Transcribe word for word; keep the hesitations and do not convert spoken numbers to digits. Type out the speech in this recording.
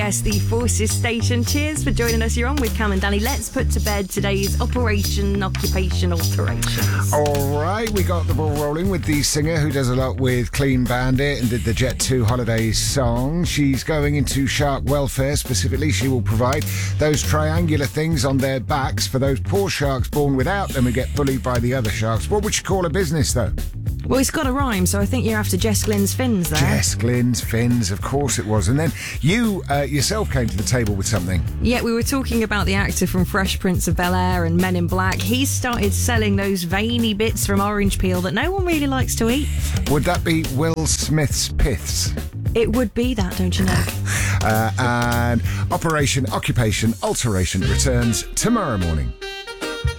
Yes, the Forces Station. Cheers for joining us. You're on with Cam and Danny. Let's put to bed today's Operation Occupation Alterations. All right, we got the ball rolling with the singer who does a lot with Clean Bandit and did the Jet two Holidays song. She's going into shark welfare specifically. She will provide those triangular things on their backs for those poor sharks born without them and get bullied by the other sharks. What would you call a business, though? Well, it's got a rhyme, so I think you're after Jess Glynne's fins there. Jess Glynne's fins, of course it was. And then you uh, yourself came to the table with something. Yeah, we were talking about the actor from Fresh Prince of Bel-Air and Men in Black. He's started selling those veiny bits from orange peel that no one really likes to eat. Would that be Will Smith's piths? It would be that, don't you know? uh, and Operation Occupation Alteration returns tomorrow morning.